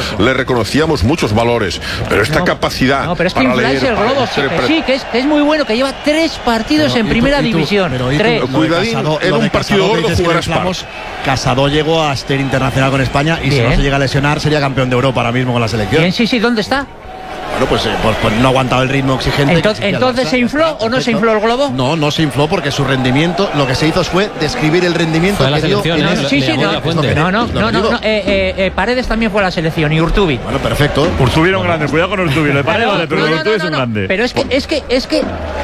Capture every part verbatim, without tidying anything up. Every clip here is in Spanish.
le reconocíamos muchos valores, pero esta no, capacidad no, pero es que para inflarse leer, el globo, sí, que sí, que es, que es muy bueno, que lleva tres partidos pero, en primera tú, división. Pero, tres. Tú, Cuidadín, Casado, en un partido gordo jugará Spar. Casado llegó a ser internacional con España y Bien. si no se llega a lesionar sería campeón de Europa ahora mismo con la selección. Bien, sí, sí, ¿dónde está? Bueno, pues, eh, pues, pues no ha aguantado el ritmo exigente. Entonces, ¿entonces se infló o no se infló el globo? No, no se infló porque su rendimiento, lo que se hizo fue describir el rendimiento que dio en ¿eh? el... Sí, sí, no, no, no, no, no, no eh, eh, eh, Paredes también fue a la selección y Urtubi. Bueno, perfecto. Urtubi era un grande, cuidado con Urtubi, de Paredes, vale, pero no, no, Urtubi no, es un no, grande. Pero es que, es que, es que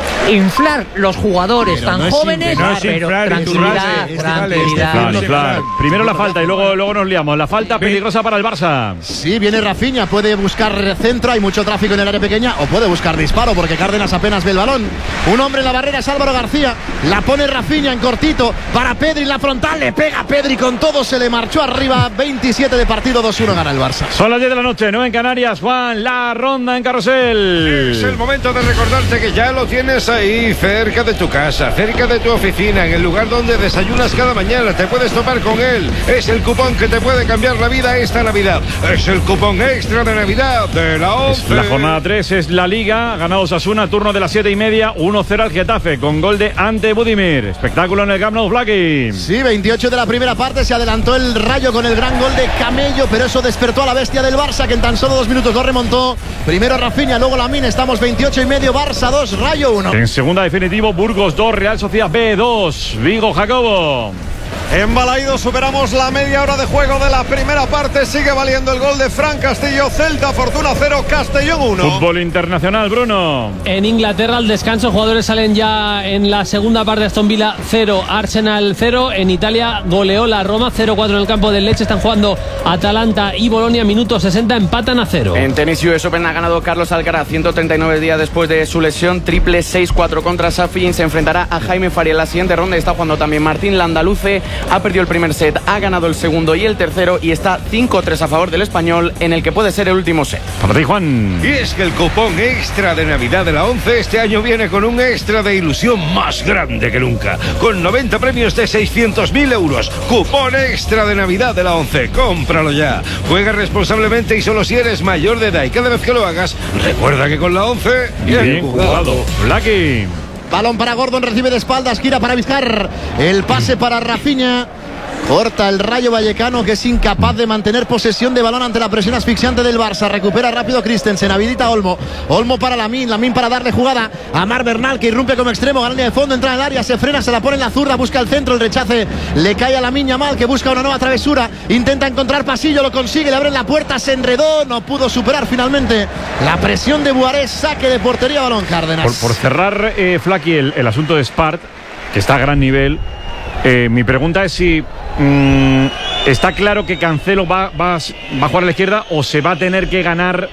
inflar los jugadores pero tan no jóvenes, inflar, pero inflar, tranquilidad, inflar, tranquilidad. Claro, inflar. Primero la falta y luego, luego nos liamos. La falta peligrosa para el Barça. Sí, viene Rafinha, puede buscar centro, hay mucho tráfico en el área pequeña, o puede buscar disparo porque Cárdenas apenas ve el balón. Un hombre en la barrera es Álvaro García, la pone Rafinha en cortito para Pedri en la frontal, le pega Pedri con todo, se le marchó arriba. Veintisiete de partido, dos uno gana el Barça. Son las diez de la noche, nueve en Canarias. Juan, la ronda en Carrusel. Es el momento de recordarte que ya lo tienes ahí, cerca de tu casa, cerca de tu oficina, en el lugar donde desayunas cada mañana. Te puedes topar con él. Es el cupón que te puede cambiar la vida esta Navidad. Es el cupón extra de Navidad de la once. La jornada tres es la Liga. Ganado Osasuna, turno de las siete y media, uno cero al Getafe, con gol de Ante Budimir. Espectáculo en el Camp Nou, Blacky. Sí, veintiocho de la primera parte, se adelantó el Rayo con el gran gol de Camello, pero eso despertó a la bestia del Barça, que en tan solo dos minutos lo remontó. Primero Rafinha, luego Lamine, estamos veintiocho y medio, Barça dos, Rayo uno. En segunda definitivo, Burgos dos, Real Sociedad B dos, Vigo, Jacobo. En Balaído superamos la media hora de juego de la primera parte. Sigue valiendo el gol de Fran Castillo. Celta, Fortuna cero, Castellón uno. Fútbol internacional, Bruno. En Inglaterra al descanso, jugadores salen ya en la segunda parte. Aston Villa cero, Arsenal cero. En Italia goleó la Roma cero cuatro en el campo del Leche. Están jugando Atalanta y Bolonia. Minuto sesenta, empatan a cero. En tenis U S Open ha ganado Carlos Alcaraz, ciento treinta y nueve días después de su lesión. Triple seis cuatro contra Safin. Se enfrentará a Jaime Faria en la siguiente ronda. Está jugando también Martín Landaluce. Ha perdido el primer set, ha ganado el segundo y el tercero y está cinco tres a favor del español en el que puede ser el último set. Para ti, Juan. Y es que el cupón extra de Navidad de la once este año viene con un extra de ilusión más grande que nunca, con noventa premios de seiscientos mil euros. Cupón extra de Navidad de la once, cómpralo ya. Juega responsablemente y solo si eres mayor de edad, y cada vez que lo hagas, recuerda que con la once bien, bien jugado. Blacky. Balón para Gordon, recibe de espaldas, gira para Vizcar. El pase para Rafinha. Corta el Rayo Vallecano, que es incapaz de mantener posesión de balón ante la presión asfixiante del Barça. Recupera rápido Christensen, habilita a Olmo. Olmo para Lamine, Lamine para darle jugada a Mar Bernal, que irrumpe como extremo, gana línea de fondo, entra en el área, se frena, se la pone en la zurda, busca el centro, el rechace le cae a Lamine Yamal, que busca una nueva travesura, intenta encontrar pasillo, lo consigue, le abren la puerta, se enredó, no pudo superar finalmente la presión de Buarés. Saque de portería, balón Cárdenas. Por, por cerrar, eh, Flaky, el, el asunto de Spart, que está a gran nivel. Eh, mi pregunta es si mmm, está claro que Cancelo va, va, va a jugar a la izquierda o se va a tener que ganar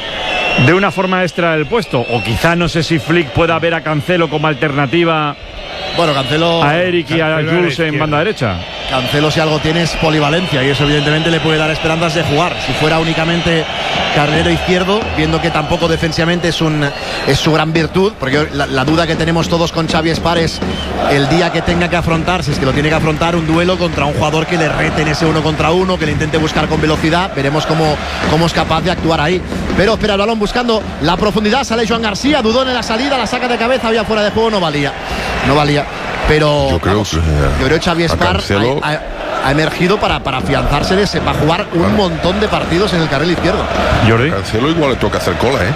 de una forma extra el puesto, o quizá no sé si Flick pueda ver a Cancelo como alternativa. Bueno, Cancelo a Eric y a Jules en banda derecha. Cancelo, si algo tiene, es polivalencia, y eso evidentemente le puede dar esperanzas de jugar. Si fuera únicamente carrilero izquierdo, viendo que tampoco defensivamente es, un, es su gran virtud, porque la, la duda que tenemos todos con Xavi Espar es el día que tenga que afrontar, si es que lo tiene que afrontar, un duelo contra un jugador que le rete en ese uno contra uno, que le intente buscar con velocidad. Veremos cómo, cómo es capaz de actuar ahí. Pero espera el balón buscando la profundidad, sale Joan García, dudó en la salida, la saca de cabeza, había fuera de juego, no valía. No valía. Pero yo creo, vamos, que, yo creo que Xavi Espar Cancelo... ha, ha, ha emergido para, para afianzarse, de, va a jugar un claro. montón de partidos en el carril izquierdo. Jordi. A Cancelo igual le toca hacer cola, ¿eh?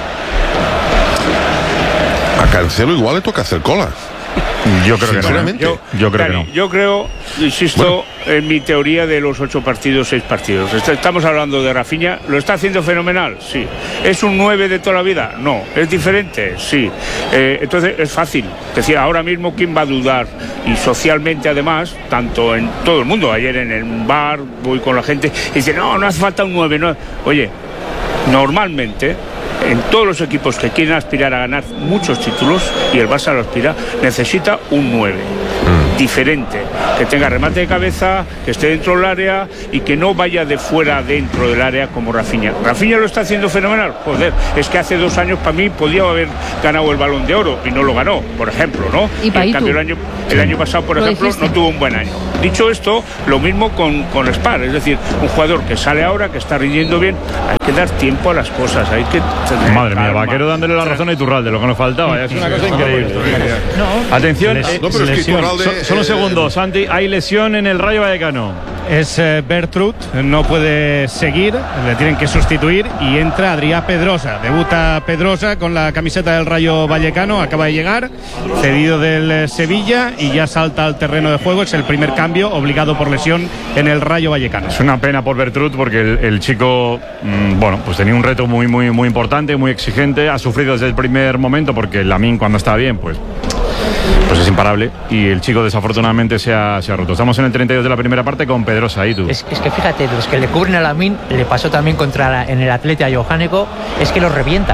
A Cancelo igual le toca hacer cola. Yo creo que no. Yo, yo creo Dani, que no. Yo creo, insisto, bueno. en mi teoría de los ocho partidos, seis partidos. Estamos hablando de Rafinha. ¿Lo está haciendo fenomenal? Sí. ¿Es un nueve de toda la vida? No. ¿Es diferente? Sí. Eh, entonces es fácil. Es decir, ahora mismo, ¿quién va a dudar? Y socialmente, además, tanto en todo el mundo. Ayer en el bar, voy con la gente y dice, no, no hace falta un nueve. No. Oye, normalmente... en todos los equipos que quieren aspirar a ganar muchos títulos, y el Barça lo aspira, necesita un nueve. Mm. diferente, que tenga remate de cabeza, que esté dentro del área y que no vaya de fuera dentro del área como Rafinha. Rafinha lo está haciendo fenomenal. Joder, es que hace dos años para mí podía haber ganado el Balón de Oro y no lo ganó, por ejemplo, ¿no? Y en cambio el año, el año pasado, por Lo ejemplo, dijiste. no tuvo un buen año. Dicho esto, lo mismo con, con Spar, es decir, un jugador que sale ahora, que está rindiendo bien, hay que dar tiempo a las cosas, hay que tener Madre mía, calma. Vaquero dándole la razón a Iturralde, lo que nos faltaba, es una cosa increíble. Atención, Les- eh, no, pero es que lesión. Iturralde, So- solo eh, segundos, Santi, hay lesión en el Rayo Vallecano. Es eh, Bertrut, no puede seguir, le tienen que sustituir y entra Adrià Pedrosa. Debuta Pedrosa con la camiseta del Rayo Vallecano, acaba de llegar, cedido del eh, Sevilla y ya salta al terreno de juego. Es el primer cambio obligado por lesión en el Rayo Vallecano. Es una pena por Bertrut porque el, el chico, mmm, bueno, pues tenía un reto muy, muy, muy importante, muy exigente. Ha sufrido desde el primer momento porque Lamine cuando está bien, pues, pues es imparable. Y el chico desafortunadamente se ha, se ha roto. Estamos en el treinta y dos de la primera parte con Pedrosa. ¿Y tú? Es, es que fíjate, los que le cubren a Lamine, le pasó también contra la- en el Atleti a Johaneko, es que los revienta.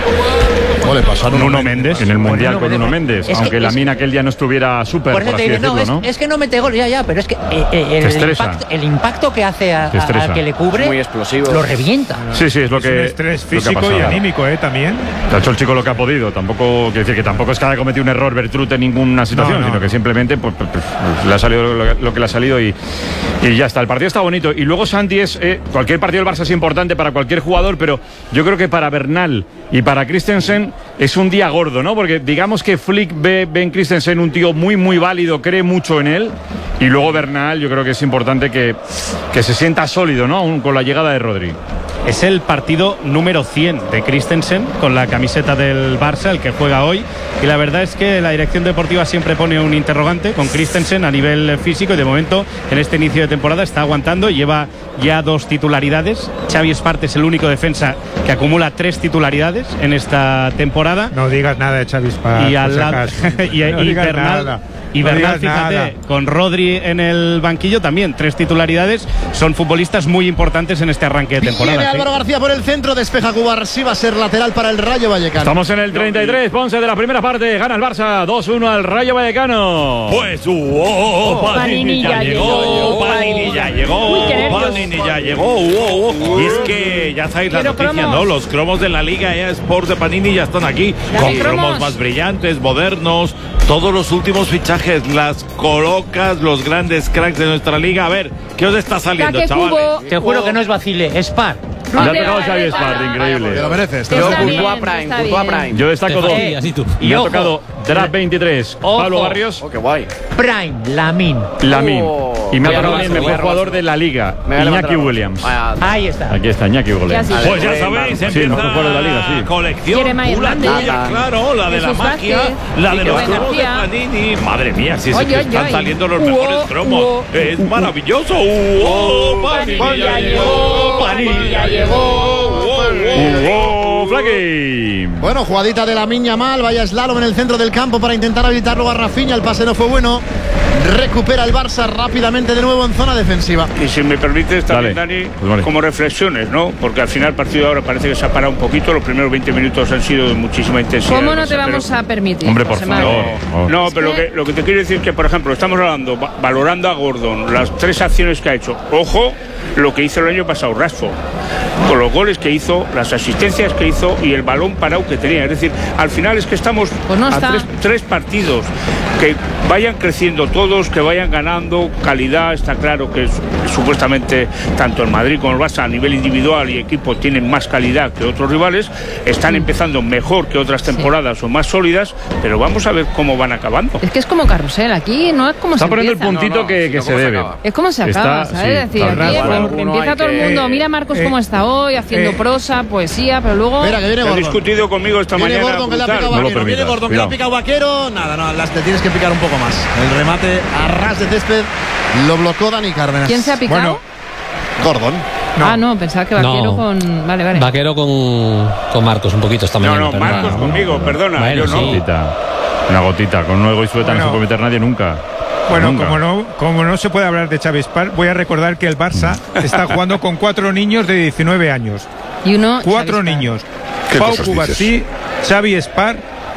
¿Cómo le pasó a Nuno Nuno Méndez en el Mundial Nuno con Nuno Méndez. Méndez, Es que- aunque es- Lamine aquel día no estuviera súper, Por por, eso te así digo, no, decirlo, es, ¿no? es que no mete gol, ya, ya, pero es que eh, eh, el, Te estresa. impacto, el impacto que hace a- Te a- estresa. al que le cubre, Muy explosivo. lo revienta. Sí, sí, es lo Es que un estrés lo que ha físico y pasado. anímico, ¿eh? También. Ha hecho el chico lo que ha podido. Tampoco quiere decir que tampoco es que haya cometido un error Bertrut en ninguna situación, No, no, sino que no. simplemente pues, pues, pues, le ha salido lo, lo que le ha salido y, y ya está. El partido está bonito. Y luego Santi es eh, cualquier partido del Barça es importante para cualquier jugador, pero yo creo que para Bernal y para Christensen es un día gordo, ¿no? Porque digamos que Flick ve, ve en Christensen un tío muy, muy válido, cree mucho en él. Y luego Bernal, yo creo que es importante que, que se sienta sólido, ¿no? Aún con la llegada de Rodri. Es el partido número cien de Christensen con la camiseta del Barça, el que juega hoy. Y la verdad es que la dirección deportiva siempre pone un interrogante con Christensen a nivel físico y de momento en este inicio de temporada está aguantando. Lleva ya dos titularidades. Xavi Espart es el único defensa que acumula tres titularidades en esta temporada. No digas nada de Xavi Espart, Y, al por si lado- acaso. y, No y digas Bernal, nada. y No Bernal, digas fíjate, nada. con Rodri en el banquillo también, tres titularidades. Son futbolistas muy importantes en este arranque de temporada. Viene ¿sí? Álvaro García por el centro, despeja Cubar, sí va a ser lateral para el Rayo Vallecano. Estamos en el treinta y tres, Ponce de la primera parte, gana el Barça dos uno al Rayo Vallecano. Pues uh, Panini ya llegó, Panini ya llegó, Uy, qué nervios. Panini ya llegó. uh, uh. Y es que ya sabéis la Quiero noticia, cromos. ¿no? Los cromos de la Liga E A Sports de Panini ya están aquí, Dale con cromos cromos. más brillantes, modernos, todos los últimos fichajes, las colocas, los grandes cracks de nuestra liga. A ver, ¿qué os está saliendo, Saque chavales? cubo. Te juro que no es vacile, es par. Ya ha ¿Dónde tocado va? Xavi ¿Dónde Espart, va? increíble. Te lo mereces. te Yo, lo Está mereces. bien, Courtois Prime, está Courtois bien. Prime. Yo destaco dos. Sí, así tú. Y Y me ha ojo. tocado Draft veintitrés, Ojo. Pablo Barrios, Oh, qué guay. Prime, Lamine. Lamine. Oh. Y me ha Voy a tocado robar, el voy a mejor robar. jugador de la liga, Me voy a levantar Iñaki la- Williams. Vaya, Ahí está. Aquí está, Iñaki Williams. Ya sí. Pues ya Buen sabéis, Barça. Sí, el empieza mejor jugador de la liga, sí. colección, Jeremiah tú la Hernández. tuya, claro, la de la Jesús magia, Vázquez. la de Sí, los que cromos de García. Panini. Madre mía, si es Oye, que oye, están oye. saliendo los Uo, mejores cromos. uo. Es maravilloso. Uo, Panini ya llegó, Panini ya llegó. ¡Hugo Flaky! Bueno, jugadita de la Miña mal, vaya slalom en el centro del campo para intentar habilitarlo a Rafinha, el pase no fue bueno. Recupera el Barça rápidamente de nuevo en zona defensiva. Y si me permites también, Dale. Dani, Pues vale. como reflexiones, ¿no? Porque al final el partido ahora parece que se ha parado un poquito. Los primeros veinte minutos han sido de muchísima intensidad. ¿Cómo no del te Barça, vamos pero- a permitir? Hombre, por José Manuel? favor. Oh. No, Es pero lo que- que, lo que te quiero decir es que, por ejemplo, estamos hablando, va- valorando a Gordon, las tres acciones que ha hecho. Ojo, lo que hizo el año pasado Rashford, con los goles que hizo, las asistencias que hizo y el balón parado que tenía. Es decir, al final es que estamos Pues no a está. tres, tres partidos. Que vayan creciendo todos, que vayan ganando calidad. Está claro que es- supuestamente tanto el Madrid como el Barça a nivel individual y equipo tienen más calidad que otros rivales. Están empezando mejor que otras temporadas o más sólidas, pero vamos a ver cómo van acabando. Es que es como carrusel, aquí no es como Está se poniendo el empieza. puntito No, no, que, si que no, se ¿cómo se debe. acaba? Es como se Está- acaba, ¿sabes? sí, Es decir, está aquí claro. pues, Alguno empieza hay todo el que- mundo, eh, mira Marcos eh, cómo está hoy, haciendo eh, prosa, poesía, pero luego... Espera, que viene Ha Gordon. discutido conmigo esta Viene mañana. Gordon que le ha brutal. picado No lo Vaquero. Viene permitas, Gordon que le ha cuidado. picado Vaquero. Nada, no, las te tienes que picar un poco más. El remate a ras de césped lo bloqueó Dani Cárdenas. ¿Quién se ha picado? Bueno, Gordon. Ah, no, pensaba que Vaquero No. con... Vale, vale. Vaquero con, con Marcos un poquito esta No, mañana. no, pero Marcos no. conmigo, perdona. Bueno, yo no. sí. Gotita. Una gotita. Con Nuevo y Sueta no Bueno. se puede meter nadie nunca. bueno, Nunca. como no, como no se puede hablar de Xavi Espart, voy a recordar que el Barça está jugando con cuatro niños de diecinueve años. Y uno... Cuatro Xavi Espart. niños. ¿Qué Pau cosas Cubarsí, Xavi Espart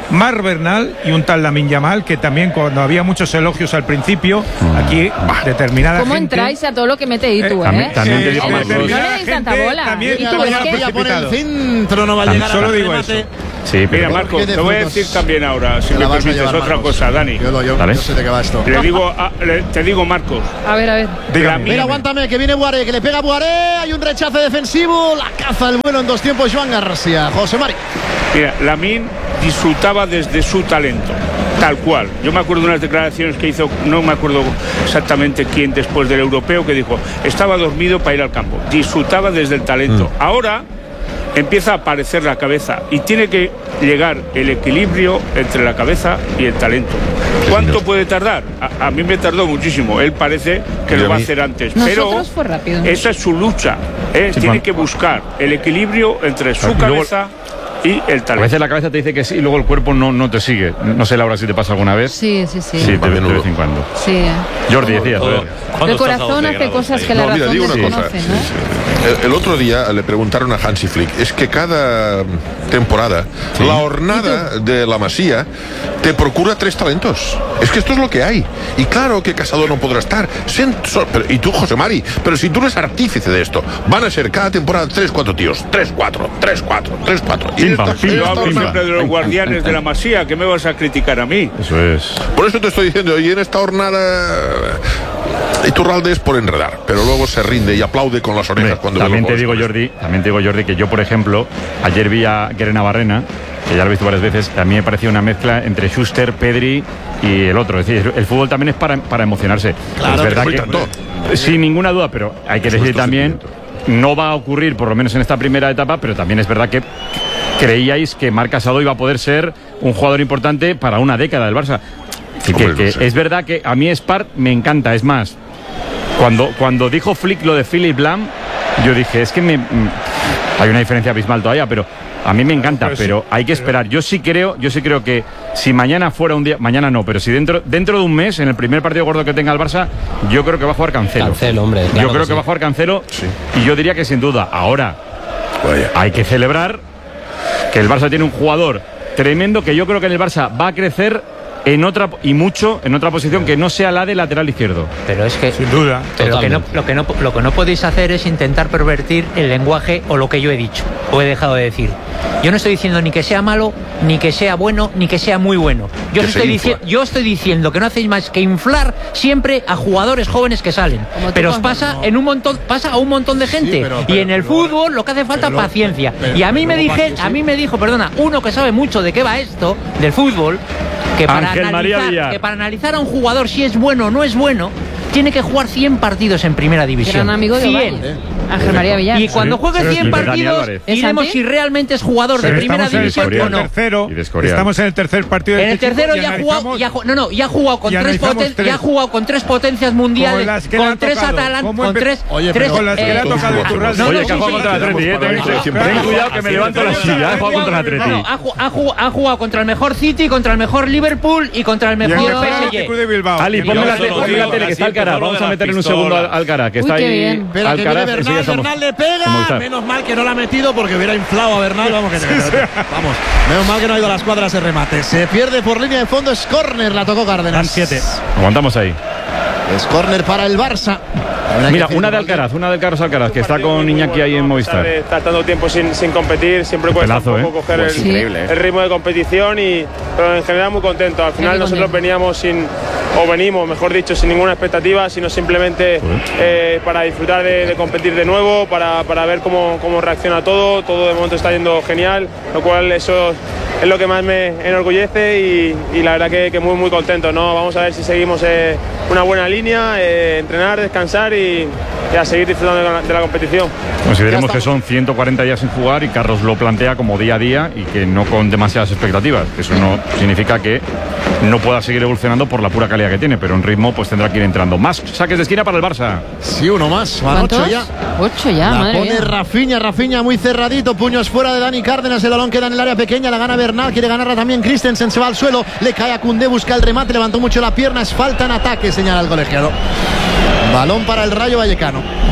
Mar Bernal y un tal Lamine Yamal, que también cuando había muchos elogios al principio, aquí determinada ¿Cómo gente... entráis a todo lo que mete Itu, eh? También, también Sí, te digo sí, Marcos. No le deis tanta bola. también Itu, también es que- Ya pone el precipitado. centro, no va a Tan llegar solo al digo remate. eso. Sí, Mira, pero Marco, ¿Qué de te voy a frutos? decir también ahora, si Te la me vas a permites, llevar, otra Marcos. cosa, Dani. Yo, lo- yo- Dale. yo sé de qué va esto. Le digo, a- le- te digo, Marcos, A ver, a ver. Lamine- Mira, aguántame, que viene Buaré, que le pega a Buaré. Hay un rechace defensivo. La caza el vuelo en dos tiempos, Joan García. José Mari. Mira, Lamine disfrutaba desde su talento, tal cual. Yo me acuerdo de unas declaraciones que hizo, no me acuerdo exactamente quién, después del europeo, que dijo, estaba dormido para ir al campo. Disfrutaba desde el talento. Mm. Ahora empieza a aparecer la cabeza y tiene que llegar el equilibrio entre la cabeza y el talento. ¿Cuánto puede tardar? A, a mí me tardó muchísimo. Él parece que Y lo a va a mí- hacer antes. Nosotros Pero fue rápido. esa es su lucha. ¿eh? Sí, Tiene Juan. que buscar el equilibrio entre su Y luego- cabeza y el A talento. veces la cabeza te dice que sí y luego el cuerpo no, no te sigue. No sé, Laura, si te pasa alguna vez. Sí, sí, sí. Sí, de, A de menudo. vez en cuando. Sí, eh. Jordi, decías, a ver. El corazón hace cosas que la No, mira, razón digo una cosa. desconoce, ¿no? El, el otro día le preguntaron a Hansi Flick, es que cada temporada la hornada de la Masía te procura tres talentos. Es que esto es lo que hay. Y claro que Casado no podrá estar. Sen- so- pero- y tú, José Mari, pero si tú eres artífice de esto, van a ser cada temporada tres, cuatro tíos. Tres, cuatro, tres, cuatro, tres, cuatro. Y Pim, esta- pam, pim, esta Yo hablo hornada- siempre de los guardianes de la Masía, ¿qué me vas a criticar a mí? Eso es. Por eso te estoy diciendo, y en esta hornada Iturralde es por enredar, pero luego se rinde y aplaude con las orejas Hombre, cuando también ve te los digo, goles. Jordi, también te digo, Jordi, que yo, por ejemplo, ayer vi a Guerena Barrena, que ya lo he visto varias veces, a mí me parecía una mezcla entre Schuster, Pedri y el otro. Es decir, el fútbol también es para, para emocionarse. Claro, es verdad que que, fue tanto. sin ninguna duda, pero hay que decir Nuestro también, no va a ocurrir, por lo menos en esta primera etapa, pero también es verdad que creíais que Marc Casado iba a poder ser un jugador importante para una década del Barça. Así que, Hombre, que no sé. es verdad que a mí Spart me encanta, es más, cuando, cuando dijo Flick lo de Philip Lahm, yo dije, es que me, mm, hay una diferencia abismal todavía, pero a mí me encanta, Pero sí, pero hay que esperar. Yo sí creo, yo sí creo que si mañana fuera un día, mañana no, pero si dentro, dentro de un mes, en el primer partido gordo que tenga el Barça, yo creo que va a jugar Cancelo. Cancelo, hombre, Yo claro creo que que sí. va a jugar Cancelo y yo diría que sin duda. Ahora, Vaya. hay que celebrar que el Barça tiene un jugador tremendo que yo creo que en el Barça va a crecer en otra y mucho en otra posición que no sea la de lateral izquierdo. Pero es que Sin duda. Pero lo que, no, Totalmente. lo, que no, lo que no podéis hacer es intentar pervertir el lenguaje o lo que yo he dicho o he dejado de decir. Yo no estoy diciendo ni que sea malo, ni que sea bueno, ni que sea muy bueno. Yo, Que os se estoy, infla. dici- yo estoy diciendo que no hacéis más que inflar siempre a jugadores jóvenes que salen. Como tú Pero os cuando- pasa en un montón, pasa a un montón de gente. pero- y pero- en el pero luego- fútbol lo que hace falta es pero luego- paciencia. pero- y a mí pero me luego dije, pa- a mí me dijo, perdona, uno que sabe mucho de qué va esto, del fútbol, que para, Ángel María analizar, Villar. que para analizar a un jugador si es bueno o no es bueno, tiene que jugar cien partidos en primera división. Gran amigo de cien. Ovalle. Ángel María Villar. Y cuando juegue Sí, cien y de Dani partidos, Álvarez. ¿Es diremos Santi? si realmente es jugador de Pero primera estamos en el división partido o no. tercero. Y de Escorial. Estamos en el tercer partido del En el Chico tercero y ya ha jugado, analizamos- ya, ju- no, no, ya ha jugado con y tres, analizamos poten- tres. ya ha jugado con tres potencias mundiales, las que le con han tres tocado. Atalantas, ¿Cómo con empe- tres, Oye, tres, pero con las que le ha tocado eh, Iturralde. no, no, Oye, sí, que ha jugado sí, contra sí. el Atleti, eh, ten, Siempre. ten cuidado que me levanto la silla, ha jugado contra el Atleti. No, ha, ju- ha ju- ha jugado contra el mejor City, contra el mejor Liverpool y contra el Y el mejor mejor P S Atlético G. de Bilbao. Ali, Y ponme yo la, solo te- ponme digo la tele que está Alcaraz. Vamos a meter en un segundo al Alcaraz, que Uy, está qué ahí. bien. Espera, que Alcaraz, viene que sigue Bernal, somos- Bernal le como pega. está. Menos mal que no la ha metido porque hubiera inflado a Bernal. Vamos, que vamos. Menos mal que no ha ido a las cuadras de remate. Se pierde por línea de fondo. Es córner, la tocó Cárdenas. Dan siete. Aguantamos ahí. Es córner para el Barça. Mira, una de Alcaraz, una de Carlos Alcaraz, que está con Iñaki ahí en Movistar. Está tanto tiempo sin, sin competir, siempre cuesta Pelazo, un poco ¿eh? coger Pues el, increíble, ¿eh? el ritmo de competición, y, pero en general muy contento. Al final Muy nosotros contento. veníamos sin, o venimos, mejor dicho, sin ninguna expectativa, sino simplemente eh, para disfrutar de, de competir de nuevo, para, para ver cómo, cómo reacciona todo. Todo de momento está yendo genial, lo cual eso es lo que más me enorgullece y, y la verdad que, que muy muy contento, ¿no? Vamos a ver si seguimos eh, una buena línea, eh, entrenar, descansar y, y a seguir disfrutando de la, de la competición. Consideremos que son ciento cuarenta días sin jugar y Carlos lo plantea como día a día y que no con demasiadas expectativas. Eso no significa que no pueda seguir evolucionando por la pura calidad que tiene, pero en ritmo pues tendrá que ir entrando. Más saques de esquina para el Barça. Sí, uno más. Van ¿Cuántos? ocho ya. Ocho ya, La madre pone mía. Rafinha, Rafinha muy cerradito, puños fuera de Dani Cárdenas, el balón queda en el área pequeña, la gana Bernal, quiere ganarla también Christensen, se va al suelo, le cae a Koundé, busca el remate, levantó mucho la pierna, es falta en ataque, señala el colegiado. Balón para el Rayo Vallecano.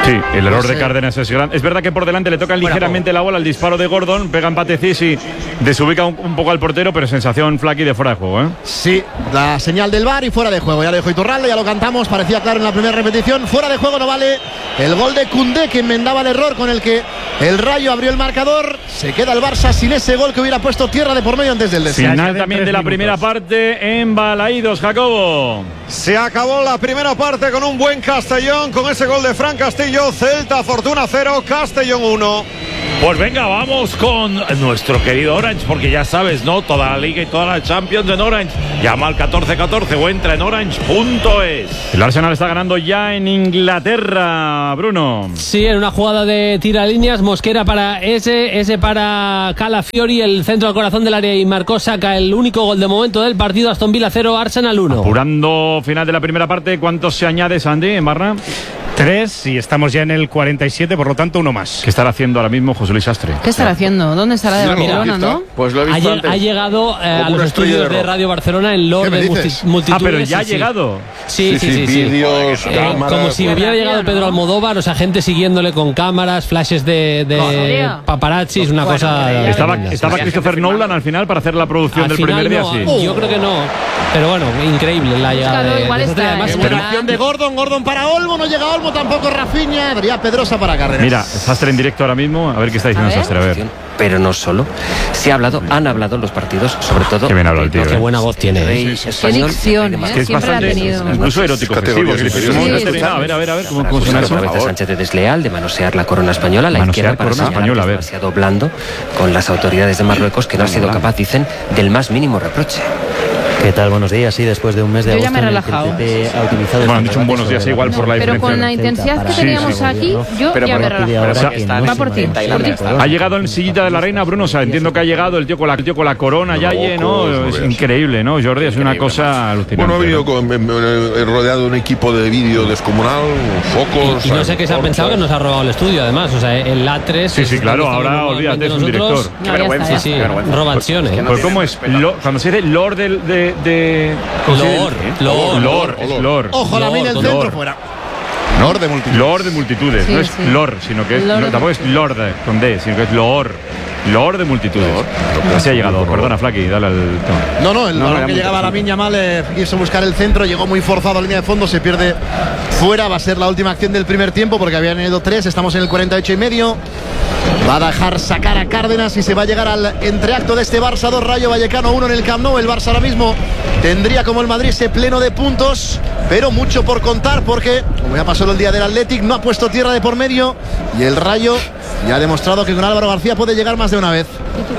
Sí, el error Pues, de eh, Cárdenas es grande. Es verdad que por delante le tocan ligeramente la bola al disparo de Gordon, pega empate Cis y desubica un, un poco al portero, pero sensación Flaky de fuera de juego, ¿eh? Sí, la señal del V A R y fuera de juego. Ya lo dijo Iturralde, ya lo cantamos, parecía claro en la primera repetición. Fuera de juego no vale el gol de Koundé, que enmendaba el error con el que el Rayo abrió el marcador. Se queda el Barça sin ese gol que hubiera puesto tierra de por medio antes del descanso. Final también de la primera parte en Balaídos, Jacobo. Se acabó la primera parte con un buen Castellón, con ese gol de Fran Castillo. Celta Fortuna cero, Castellón uno. Pues venga, vamos con nuestro querido Orange, porque ya sabes, ¿no? Toda la Liga y toda la Champions en Orange. Llama al catorce catorce o entra en orange punto es. El Arsenal está ganando ya en Inglaterra, Bruno. Sí, en una jugada de tiralíneas, Mosquera para ese, ese para Calafiori, el centro al corazón del área, y marcó Saka el único gol de momento del partido. Aston Villa cero, Arsenal uno. Apurando final de la primera parte, ¿cuántos se añade, Sandy, en Barra? Tres, y estamos ya en el cuarenta y siete, por lo tanto uno más. ¿Qué estará haciendo ahora mismo José Luis Astre? ¿Qué estará haciendo? ¿Dónde estará de Barcelona, no? Pues lo he Ha, visto lle- antes. ha llegado eh, a Como los una estrella estudios de de rock. Radio Barcelona en Lord ¿Qué me de multi- dices? multitudes. Ah, pero ya ha sí, sí. llegado. Sí, sí, sí. sí. vídeos, Eh, cámaras. como si hubiera llegado Grabación, Pedro ¿no? Almodóvar, o sea, gente siguiéndole con cámaras, flashes de, de ¿En serio? paparazzi, es una Bueno, cosa. que ya Estaba, tremenda. estaba Sí. Christopher Nolan al final para hacer la producción Al del final primer día, no, sí. yo creo que no. Pero bueno, increíble la llegada Búscalo, de, igual de esta está estrella. en Además, la- Acción de Gordon, Gordon para Olmo, no llega Olmo, tampoco Rafinha, Adrián Pedrosa para Cárdenas. Mira, Sastre en directo ahora mismo, a ver qué está diciendo A ver. Sastre, a ver. Pero no solo. Se ha hablado, han hablado los partidos, sobre todo. Qué bien habla el tío, Qué ¿eh? buena voz tiene. Rey ¿eh? Qué español, dicción, Rey de ¿eh? Que es Siempre la ha bastante, tenido. incluso erótico Categoría excesivo. que superior. le- Sí, no, sí. no, a ver, a ver, ¿cómo, Para cómo suena acusar eso? otra vez a Sánchez de desleal, de manosear la corona española, la Manosear izquierda para corona señalar española, a que ver. es demasiado blando con las autoridades de Marruecos, que no ha sido capaz, dicen, del más mínimo reproche. ¿Qué tal? Buenos días. Sí, después de un mes de Yo ya agosto me he en el que el relajado. T T ha utilizado... Bueno, han dicho un buenos días igual por la Pero diferencia. con la intensidad que Sí, teníamos sí. aquí, yo Pero ya por- me he relajado. O sea, Va por ti. por ti. Ha llegado en sillita de la reina, Bruno. O sea, entiendo que ha llegado el tío con la, el tío con la corona ya, Los ¿no? locos, Es no veas. increíble, ¿no, Jordi? Es una cosa alucinante. Bueno, ha venido ¿no? con- em, em, rodeado de un equipo de vídeo descomunal, focos. Y, y no sé qué se ha antorchas. pensado que nos ha robado el estudio, además. O sea, el A tres. Sí, sí, es claro, donde ahora estamos olvídate, es un normalmente director. nosotros. Qué vergüenza, Sí, sí, qué vergüenza. robación, ¿eh? Pues cómo es, Lo- cuando se dice Lord de... de, de ¿cómo se dice? Lord, Lord. Lord, es Lord. Ojo, la mina el Lord. centro fuera. Lord de multitud. Lord de multitudes, Sí, no es sí. Lord, sino que es, Lord no, de- tampoco es Lord con D, sino que es Lord. Lord de multitudes. Así ha llegado, perdona, Flaky, dale al tema. No, no, el No, balón era que muy llegaba a la Miña Mal eh, quiso buscar el centro, llegó muy forzado a línea de fondo, se pierde fuera. Va a ser la última acción del primer tiempo porque habían ido tres, estamos en el cuarenta y ocho y medio. Va a dejar sacar a Cárdenas y se va a llegar al entreacto de este Barça dos, Rayo Vallecano uno en el Camp Nou. El Barça ahora mismo tendría, como el Madrid, ese pleno de puntos, pero mucho por contar porque, como ya pasó el día del Athletic, no ha puesto tierra de por medio y el Rayo ya ha demostrado que con Álvaro García puede llegar más de una vez.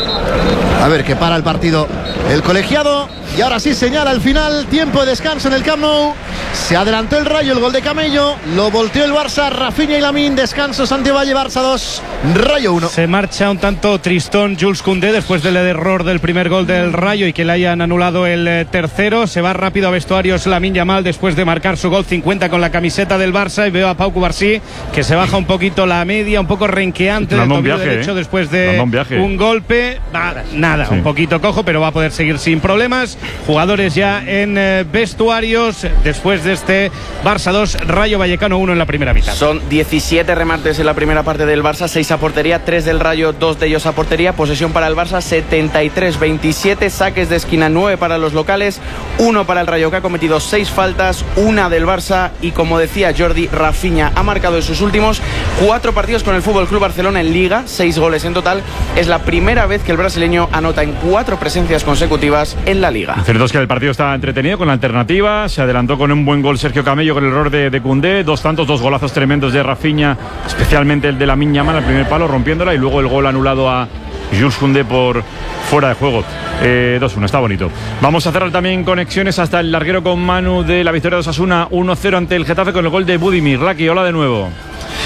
A ver que para el partido el colegiado. Y ahora sí señala al final, tiempo de descanso en el Camp Nou. Se adelantó el Rayo, el gol de Camello. Lo volteó el Barça, Rafinha y Lamine. Descanso, Santiago Valle, Barça dos, Rayo uno. Se marcha un tanto tristón Jules Koundé después del error del primer gol del Rayo y que le hayan anulado el eh, tercero. Se va rápido a vestuarios Lamine Yamal después de marcar su gol cincuenta con la camiseta del Barça. Y veo a Pau Cubarsí que se baja un poquito la media, un poco renqueante del Dando un tobillo viaje, derecho ¿eh? después de Dando un viaje. un golpe. Va, nada, Sí. un poquito cojo, pero va a poder seguir sin problemas. Jugadores ya en eh, vestuarios después de este Barça dos, Rayo Vallecano uno en la primera mitad. Son diecisiete remates en la primera parte del Barça, seis a portería, tres del Rayo, dos de ellos a portería. Posesión para el Barça, setenta y tres veintisiete. Saques de esquina, nueve para los locales, uno para el Rayo, que ha cometido seis faltas, una del Barça. Y como decía Jordi, Rafinha ha marcado en sus últimos cuatro partidos con el Fútbol Club Barcelona en Liga, seis goles en total. Es la primera vez que el brasileño anota en cuatro presencias consecutivas en la Liga. Lo cierto es que el partido está entretenido con la alternativa. Se adelantó con un buen gol Sergio Camello con el error de, de Koundé. Dos tantos, dos golazos tremendos de Rafinha, especialmente el de Lamine Yamal al primer palo, rompiéndola. Y luego el gol anulado a Jules Koundé por fuera de juego. Eh, dos uno, está bonito. Vamos a cerrar también conexiones hasta el larguero con Manu de la victoria de Osasuna uno cero ante el Getafe con el gol de Budimir. Laki, hola de nuevo.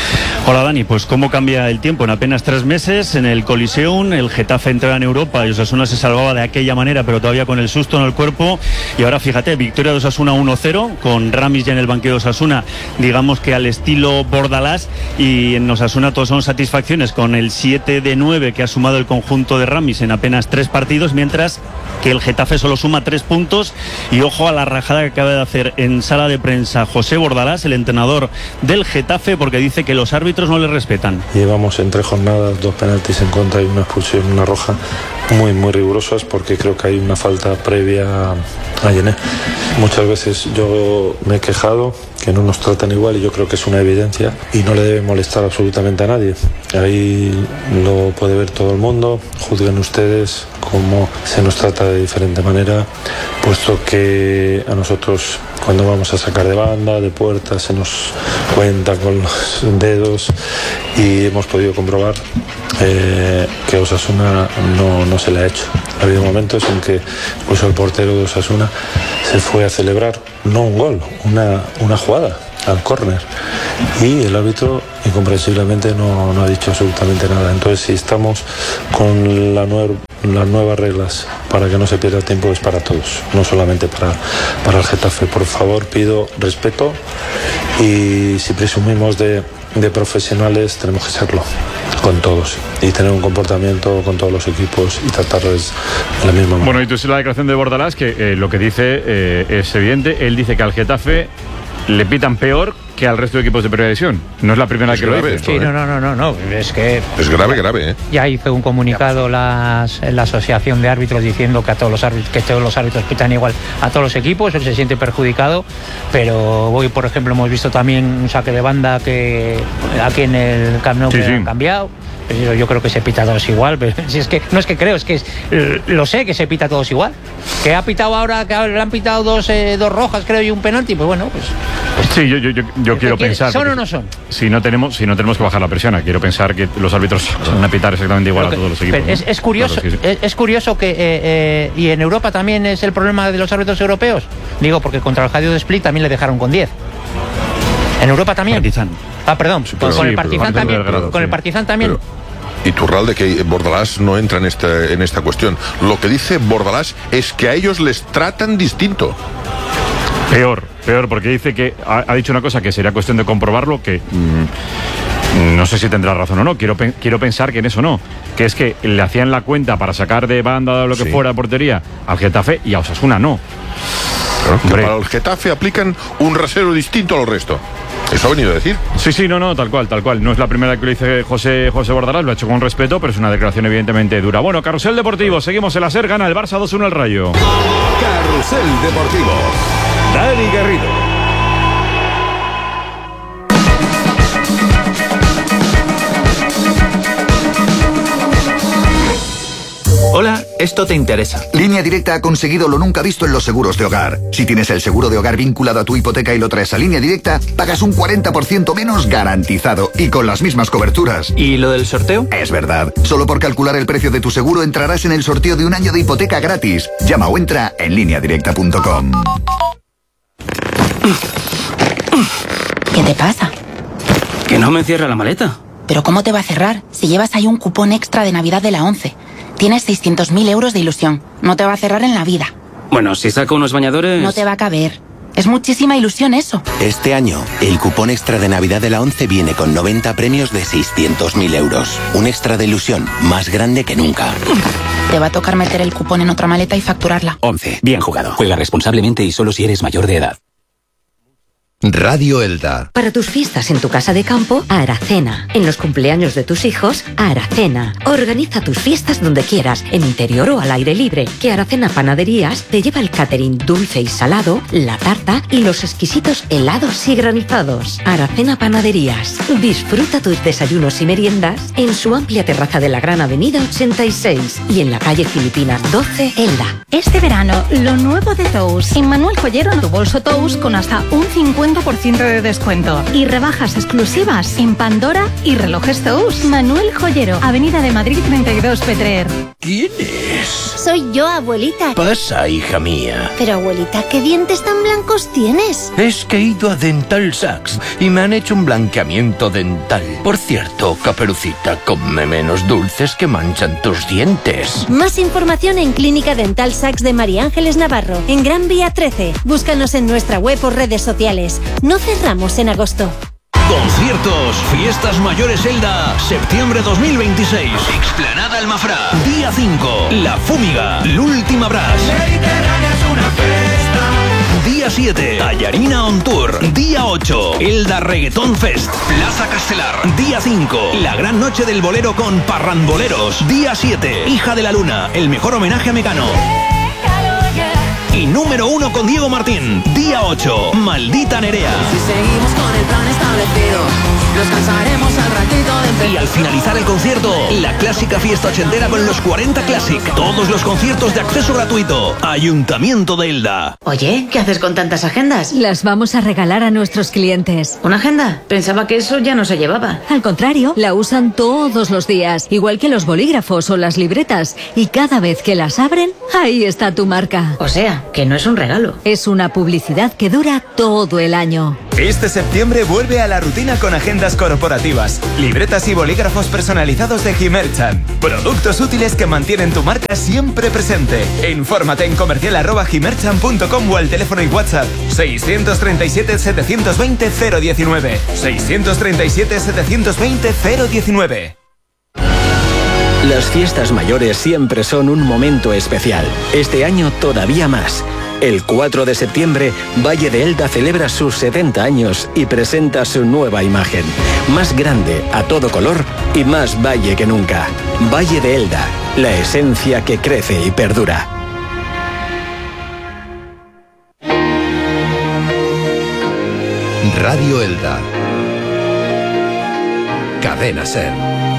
Hola Dani, pues cómo cambia el tiempo en apenas tres meses. En el Coliseum el Getafe entraba en Europa y Osasuna se salvaba de aquella manera, pero todavía con el susto en el cuerpo. Y ahora fíjate, victoria de Osasuna uno cero, con Ramis ya en el banquillo de Osasuna, digamos que al estilo Bordalás, y en Osasuna todos son satisfacciones con el siete de nueve que ha sumado el conjunto de Ramis en apenas tres partidos, mientras que el Getafe solo suma tres puntos. Y ojo a la rajada que acaba de hacer en sala de prensa José Bordalás, el entrenador del Getafe, porque dice que los árbitros no le respetan. Llevamos en tres jornadas dos penaltis en contra y una expulsión, una roja, muy muy rigurosas, porque creo que hay una falta previa a Yené. Muchas veces yo me he quejado que no nos tratan igual y yo creo que es una evidencia y no le debe molestar absolutamente a nadie. Ahí lo puede ver todo el mundo, juzguen ustedes cómo se nos trata de diferente manera, puesto que a nosotros cuando vamos a sacar de banda, de puerta, se nos cuenta con los dedos y hemos podido comprobar eh, que a Osasuna no, no se le ha hecho. Ha habido momentos en que incluso el portero de Osasuna se fue a celebrar, no un gol, una, una jugada al córner, y el árbitro incomprensiblemente no, no ha dicho absolutamente nada. Entonces, si estamos con la nueva, las nuevas reglas para que no se pierda tiempo, es para todos, no solamente para, para el Getafe. Por favor, pido respeto, y si presumimos de, de profesionales, tenemos que serlo con todos y tener un comportamiento con todos los equipos y tratarles de la misma manera. Bueno, y tú sí la declaración de Bordalás, que eh, lo que dice eh, es evidente. Él dice que al Getafe le pitan peor que al resto de equipos de primera división. No es la primera vez que lo dice. Sí, no, no, no, no, no, es que... Es grave, grave, ¿eh? Ya hizo un comunicado las, la asociación de árbitros diciendo que a todos los árbitros, que todos los árbitros pitan igual a todos los equipos, él se siente perjudicado, pero hoy, por ejemplo, hemos visto también un saque de banda que aquí en el Camp Nou sí, sí. han cambiado. Yo, yo creo que se pita a todos igual, pero si es que no es que creo, es que es, lo sé que se pita a todos igual. Que ha pitado ahora, que le han pitado dos, eh, dos rojas, creo, y un penalti, pues bueno, pues... pues sí, yo, yo, yo, yo quiero pensar... ¿Son o no son? Si no tenemos, si no tenemos que bajar la presión, quiero pensar que los árbitros van a pitar exactamente igual que, a todos los equipos. Es, ¿no? es curioso, claro, sí, sí. Es, es curioso que... Eh, eh, y en Europa también es el problema de los árbitros europeos. Digo, porque contra el Hajduk Split también le dejaron con diez. ¿En Europa también? Partizan. Ah, perdón, sí, con, sí, con el Partizan también. Grado, con sí. el Partizan también... Pero... Y Turralde, que Bordalás no entra en esta, en esta cuestión. Lo que dice Bordalás es que a ellos les tratan distinto. Peor, peor, porque dice que ha, ha dicho una cosa que sería cuestión de comprobarlo, que mmm, no sé si tendrá razón o no, quiero, quiero pensar que en eso no, que es que le hacían la cuenta para sacar de banda o lo que sí. fuera de portería al Getafe y a Osasuna no. Claro, que para el Getafe aplican un rasero distinto a lo resto. Eso ha venido a decir. Sí, sí, no, no, tal cual, tal cual. No es la primera que lo dice José, José Bordalás, lo ha hecho con respeto, pero es una declaración evidentemente dura. Bueno, Carrusel Deportivo, seguimos en la SER, gana el Barça dos uno al Rayo. Carrusel Deportivo, Dani Garrido. Hola, esto te interesa. Línea Directa ha conseguido lo nunca visto en los seguros de hogar. Si tienes el seguro de hogar vinculado a tu hipoteca y lo traes a Línea Directa, pagas un cuarenta por ciento menos garantizado y con las mismas coberturas. ¿Y lo del sorteo? Es verdad. Solo por calcular el precio de tu seguro entrarás en el sorteo de un año de hipoteca gratis. Llama o entra en línea directa punto com. ¿Qué te pasa? Que no me cierra la maleta. ¿Pero cómo te va a cerrar si llevas ahí un cupón extra de Navidad de la ONCE? Tienes seiscientos mil euros de ilusión. No te va a cerrar en la vida. Bueno, si saco unos bañadores... No te va a caber. Es muchísima ilusión eso. Este año, el cupón extra de Navidad de la ONCE viene con noventa premios de seiscientos mil euros. Un extra de ilusión más grande que nunca. Te va a tocar meter el cupón en otra maleta y facturarla. ONCE. Bien jugado. Juega responsablemente y solo si eres mayor de edad. Radio Elda. Para tus fiestas en tu casa de campo, Aracena. En los cumpleaños de tus hijos, Aracena. Organiza tus fiestas donde quieras, en interior o al aire libre, que Aracena Panaderías te lleva el catering dulce y salado, la tarta y los exquisitos helados y granizados. Aracena Panaderías. Disfruta tus desayunos y meriendas en su amplia terraza de la Gran Avenida ochenta y seis y en la calle Filipinas doce, Elda. Este verano, lo nuevo de Tous. En Manuel Joyero, en tu bolso Tous con hasta un cincuenta cincuenta por ciento de descuento. Y rebajas exclusivas en Pandora y Relojes Tous. Manuel Joyero, Avenida de Madrid treinta y dos, Petrer. ¿Quién es? Soy yo, abuelita. Pasa, hija mía. Pero abuelita, ¿qué dientes tan blancos tienes? Es que he ido a Dental Sacks y me han hecho un blanqueamiento dental. Por cierto, Caperucita, come menos dulces que manchan tus dientes. Más información en Clínica Dental Sacks de María Ángeles Navarro, en Gran Vía trece. Búscanos en nuestra web o redes sociales. No cerramos en agosto. Conciertos, Fiestas Mayores Elda, septiembre dos mil veintiséis. Explanada Almafrá. Día cinco, La Fúmiga, L'Última Brass. Día siete, Tallarina On Tour. Día ocho, Elda Reggaeton Fest, Plaza Castelar. Día cinco, la gran noche del bolero con Parranboleros. Día siete, Hija de la Luna, el mejor homenaje a Mecano. Y número uno con Diego Martín. Día ocho, Maldita Nerea. Si seguimos con el plan establecido, nos cansaremos al ratito de... Y al finalizar el concierto, la clásica fiesta ochentera con los cuarenta Classic. Todos los conciertos de acceso gratuito. Ayuntamiento de Elda. Oye, ¿qué haces con tantas agendas? Las vamos a regalar a nuestros clientes. ¿Una agenda? Pensaba que eso ya no se llevaba. Al contrario, la usan todos los días, igual que los bolígrafos o las libretas. Y cada vez que las abren, ahí está tu marca. O sea, que no es un regalo. Es una publicidad que dura todo el año. Este septiembre vuelve a la rutina con agendas corporativas, libretas y bolígrafos personalizados de Gimerchan. Productos útiles que mantienen tu marca siempre presente. Infórmate en comercial arroba gimerchan punto com o al teléfono y WhatsApp seiscientos treinta y siete, setecientos veinte, cero diecinueve. seiscientos treinta y siete, setecientos veinte, cero diecinueve. Las fiestas mayores siempre son un momento especial. Este año todavía más. El cuatro de septiembre, Valle de Elda celebra sus setenta años y presenta su nueva imagen. Más grande, a todo color y más valle que nunca. Valle de Elda, la esencia que crece y perdura. Radio Elda. Cadena Ser.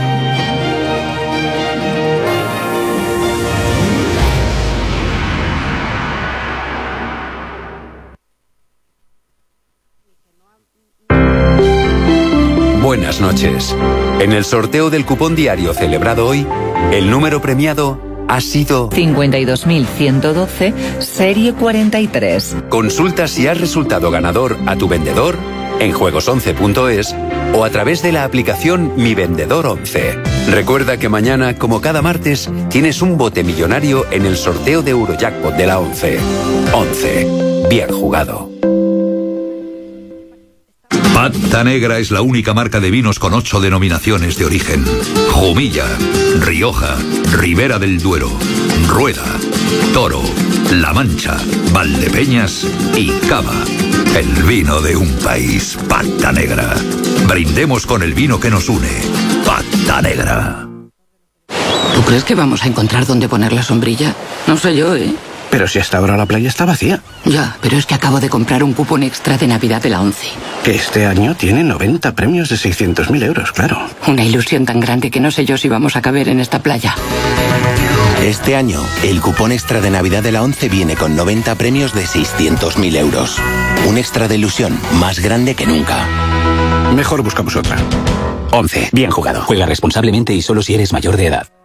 Buenas noches. En el sorteo del cupón diario celebrado hoy, el número premiado ha sido cincuenta y dos mil ciento doce, serie cuarenta y tres. Consulta si has resultado ganador a tu vendedor en juegos once punto es o a través de la aplicación Mi Vendedor once. Recuerda que mañana, como cada martes, tienes un bote millonario en el sorteo de Eurojackpot de la once. once. Bien jugado. Pata Negra es la única marca de vinos con ocho denominaciones de origen. Jumilla, Rioja, Ribera del Duero, Rueda, Toro, La Mancha, Valdepeñas y Cava. El vino de un país, Pata Negra. Brindemos con el vino que nos une. Pata Negra. ¿Tú crees que vamos a encontrar dónde poner la sombrilla? No sé yo, ¿eh? Pero si hasta ahora la playa está vacía. Ya, pero es que acabo de comprar un cupón extra de Navidad de la once. Que este año tiene noventa premios de seiscientos mil euros, claro. Una ilusión tan grande que no sé yo si vamos a caber en esta playa. Este año, el cupón extra de Navidad de la once viene con noventa premios de seiscientos mil euros. Un extra de ilusión más grande que nunca. Mejor buscamos otra. once. Bien jugado. Juega responsablemente y solo si eres mayor de edad.